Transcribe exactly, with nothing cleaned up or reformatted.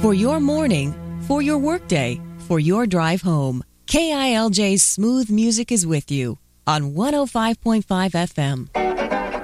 For your morning, for your workday, for your drive home, K I L J's smooth music is with you on one oh five point five F M.